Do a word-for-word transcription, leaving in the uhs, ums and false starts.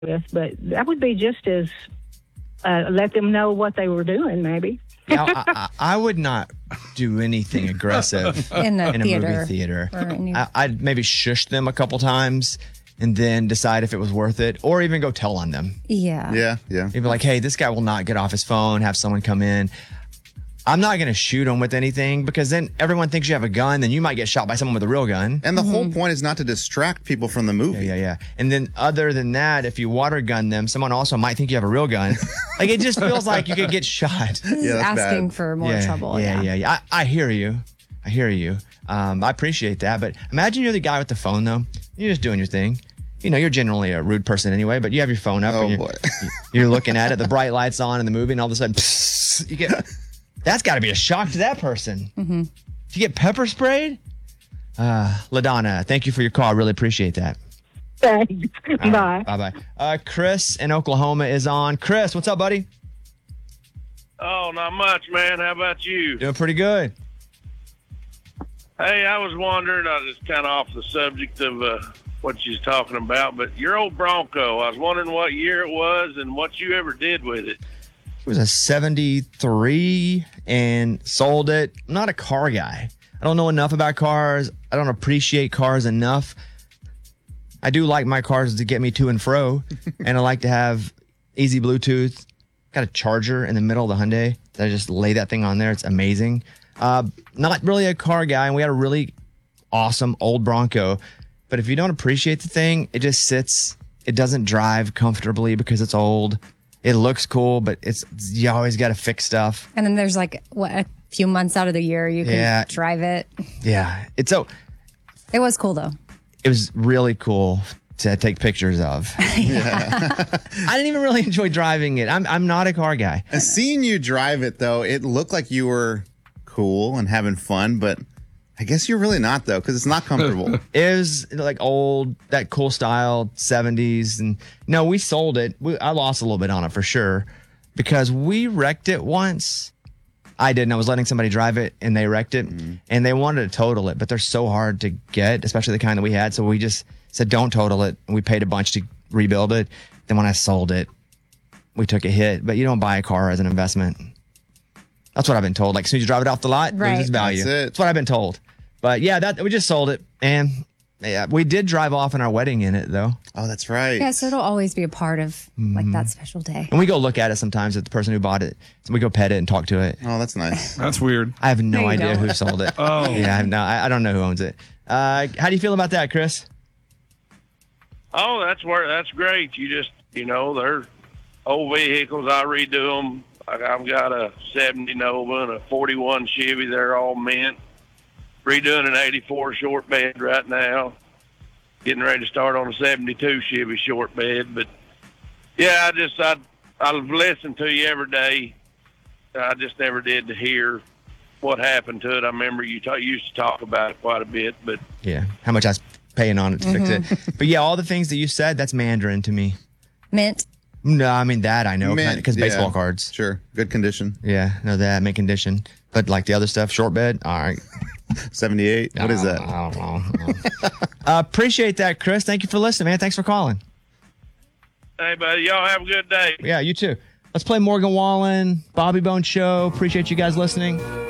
with, but that would be just as uh, let them know what they were doing, maybe. Yeah, I, I, I would not do anything aggressive In a in a theater movie theater. or any- I, I'd maybe shush them a couple times and then decide if it was worth it, or even go tell on them. Yeah. Yeah, yeah. You'd be like, hey, this guy will not get off his phone, have someone come in. I'm not going to shoot him with anything because then everyone thinks you have a gun, then you might get shot by someone with a real gun. And the whole point is not to distract people from the movie. Yeah, yeah, yeah. And then other than that, if you water gun them, someone also might think you have a real gun. Like it just feels like you could get shot. This is Yeah, that's asking bad. for more yeah, trouble. Yeah, yeah, yeah. I, I hear you. I hear you. Um, I appreciate that. But imagine you're the guy with the phone, though. You're just doing your thing. You know, you're generally a rude person anyway, but you have your phone up Oh, and you're, boy. you're looking at it. The bright light's on in the movie, and all of a sudden, psst, you get. That's got to be a shock to that person. Mm-hmm. To get pepper sprayed? Uh, LaDonna, thank you for your call. I really appreciate that. Thanks. Bye. Bye bye. Uh, Chris in Oklahoma is on. Chris, what's up, buddy? Oh, not much, man. How about you? Doing pretty good. Hey, I was wondering, I was kind of off the subject of uh, what you was talking about, but your old Bronco, I was wondering what year it was and what you ever did with it. It was a seventy-three and sold it. I'm not a car guy. I don't know enough about cars. I don't appreciate cars enough. I do like my cars to get me to and fro, and I like to have easy Bluetooth. Got a charger in the middle of the Hyundai that I just lay that thing on there. It's amazing. Uh, not really a car guy, and we had a really awesome old Bronco. But if you don't appreciate the thing, it just sits. It doesn't drive comfortably because it's old. It looks cool, but it's you always got to fix stuff. And then there's like, what, a few months out of the year you can Yeah. drive it. Yeah, it's so. It was cool, though. It was really cool to take pictures of. I didn't even really enjoy driving it. I'm I'm not a car guy. And seeing you drive it, though, it looked like you were cool and having fun, but I guess you're really not, though, because it's not comfortable. It was like old, that cool style seventies. And no, we sold it. We, I lost a little bit on it for sure because we wrecked it once. I didn't. I was letting somebody drive it and they wrecked it and they wanted to total it, but they're so hard to get, especially the kind that we had. So we just said, don't total it. And we paid a bunch to rebuild it. Then when I sold it, we took a hit, but you don't buy a car as an investment. That's what I've been told. Like, as soon as you drive it off the lot, Right. loses value. That's it. That's what I've been told. But yeah, that we just sold it. And yeah, we did drive off in our wedding in it, though. Oh, that's right. Yeah, so it'll always be a part of like that special day. And we go look at it sometimes at the person who bought it. So we go pet it and talk to it. Oh, that's nice. That's weird. I have no No, you idea don't. who sold it. Oh. Yeah, I have no, I, I don't know who owns it. Uh, how do you feel about that, Chris? Oh, that's where that's great. You just, you know, they're old vehicles. I redo them. Like I've got a seventy Nova and a forty-one Chevy. They're all mint. Redoing an eighty-four short bed right now. Getting ready to start on a seventy-two Chevy short bed. But yeah, I just I I've listened to you every day. I just never did to hear what happened to it. I remember you ta- used to talk about it quite a bit, but Yeah, how much I was paying on it to fix it. But yeah, all the things that you said, that's Mandarin to me. Mint. No, I mean that I know Man, because yeah. baseball cards. Sure. Good condition. Yeah, know that, mint condition. But like the other stuff, short bed, all right. seventy-eight. What is that? I don't know. uh, appreciate that, Chris. Thank you for listening, man. Thanks for calling. hey, buddy, y'all have a good day. Yeah, you too. Let's play Morgan Wallen, Bobby Bone Show. Appreciate you guys listening.